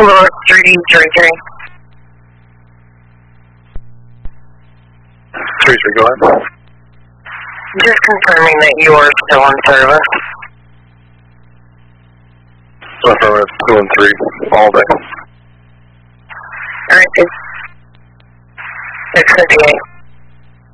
Lewis 333. 33, go ahead. Just confirming that you are still in service. Affirmative, 2 and 3, all day. Alright, 658.